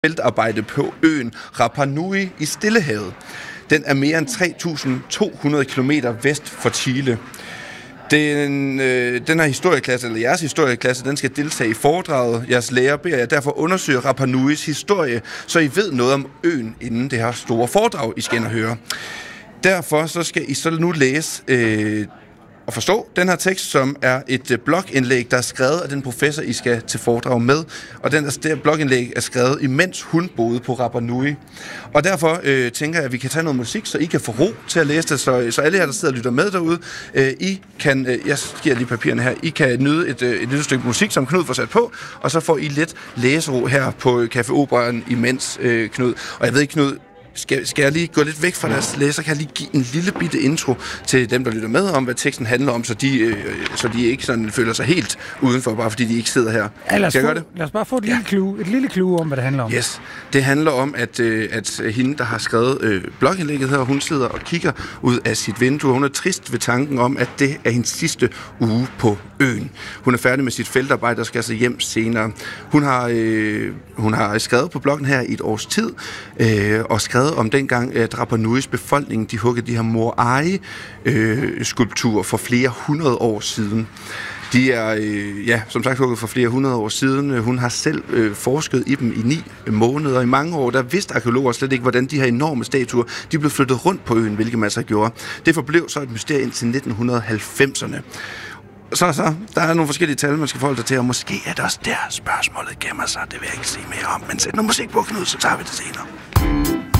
feltarbejde på øen Rapa Nui i Stillehavet. Den er mere end 3.200 km vest for Chile. Den her historieklasse, eller jeres historieklasse, den skal deltage i foredraget. Jeres lærer beder jer derfor undersøge Rapa Nuis historie, så I ved noget om øen, inden det her store foredrag, I skal ind og høre. Derfor så skal I så nu læse og forstå den her tekst, som er et blogindlæg, der er skrevet af den professor, I skal til foredrag med. Og det blogindlæg er skrevet, imens hun boede på Rapa Nui. Og derfor tænker jeg, at vi kan tage noget musik, så I kan få ro til at læse det, så alle jer, der sidder og lytter med derude, I kan, jeg giver lige papirerne her, I kan nyde et lille stykke musik, som Knud får sat på, og så får I lidt læsero her på Café Operaen imens, Knud. Og jeg ved ikke, Knud, skal jeg lige gå lidt væk fra deres læser, kan jeg lige give en lille bitte intro til dem, der lytter med om, hvad teksten handler om, så de ikke sådan føler sig helt udenfor, bare fordi de ikke sidder her. Ja, lad os bare få et lille clue om, hvad det handler om. Yes, det handler om, at hende, der har skrevet blogindlægget her, hun sidder og kigger ud af sit vindue. Hun er trist ved tanken om, at det er hendes sidste uge på øen. Hun er færdig med sit feltarbejde og skal altså hjem senere. Hun har skrevet på bloggen her i et års tid, og skrevet om dengang, at Rapa Nuis befolkning, de huggede de her Moai-skulpturer for flere hundrede år siden. De er, som sagt, hugget for flere hundrede år siden. Hun har selv forsket i dem i 9 måneder. I mange år, der vidste arkeologer slet ikke, hvordan de her enorme statuer, de blev flyttet rundt på øen, hvilket man så gjorde. Det forblev så et mysterie indtil 1990'erne. Så der er nogle forskellige tal, man skal forholde sig til, og måske er det også der spørgsmålet gemmer sig. Det vil jeg ikke sige mere om, men sæt noget musik på, Knud, så tager vi det senere.